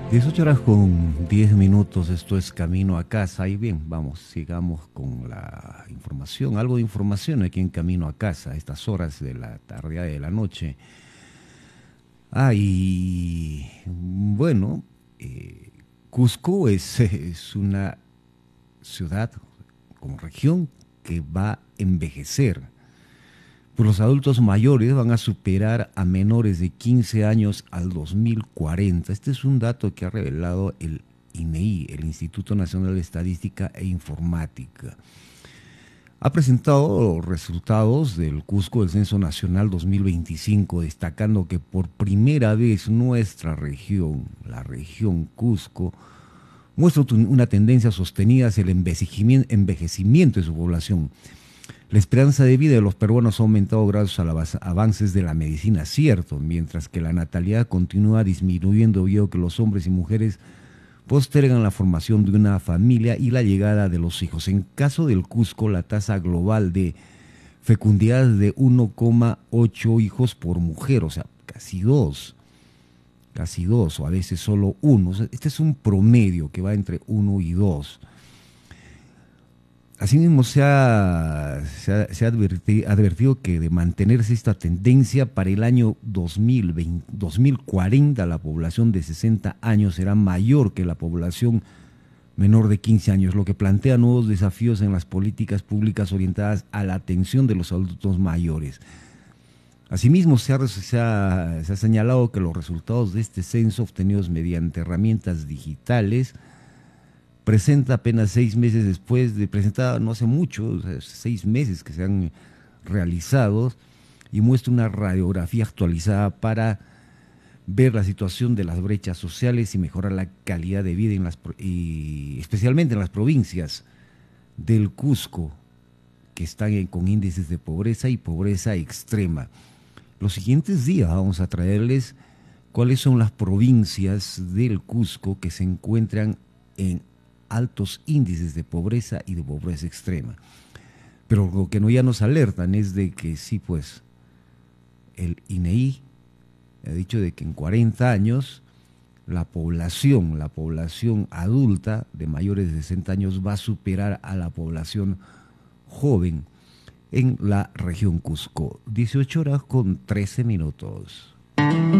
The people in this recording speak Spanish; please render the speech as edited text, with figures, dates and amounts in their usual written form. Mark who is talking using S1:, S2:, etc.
S1: 18 horas con 10 minutos, esto es Camino a Casa. Y bien, vamos, sigamos con la información, algo de información aquí en Camino a Casa, a estas horas de la tarde, de la noche. Y bueno, Cusco es una ciudad como región que va a envejecer. Pues los adultos mayores van a superar a menores de 15 años al 2040. Este es un dato que ha revelado el INEI, el Instituto Nacional de Estadística e Informática. Ha presentado los resultados del Cusco del Censo Nacional 2025, destacando que por primera vez nuestra región, la región Cusco, muestra una tendencia sostenida hacia el envejecimiento de su población. La esperanza de vida de los peruanos ha aumentado gracias a los avances de la medicina, cierto, mientras que la natalidad continúa disminuyendo debido a que los hombres y mujeres postergan la formación de una familia y la llegada de los hijos. En caso del Cusco, la tasa global de fecundidad es de 1,8 hijos por mujer, o sea, casi dos, o a veces solo uno. O sea, este es un promedio que va entre 1 y 2. Asimismo, se ha advertido que de mantenerse esta tendencia para el año 2040, la población de 60 años será mayor que la población menor de 15 años, lo que plantea nuevos desafíos en las políticas públicas orientadas a la atención de los adultos mayores. Asimismo, se ha señalado que los resultados de este censo obtenidos mediante herramientas digitales presenta apenas 6 meses después de presentar, no hace mucho, o sea, 6 meses que se han realizado, y muestra una radiografía actualizada para ver la situación de las brechas sociales y mejorar la calidad de vida y especialmente en las provincias del Cusco, que están con índices de pobreza y pobreza extrema. Los siguientes días vamos a traerles cuáles son las provincias del Cusco que se encuentran en altos índices de pobreza y de pobreza extrema. Pero lo que ya nos alertan es de que sí, pues, el INEI ha dicho de que en 40 años la población adulta de mayores de 60 años va a superar a la población joven en la región Cusco. 18 horas con 13 minutos.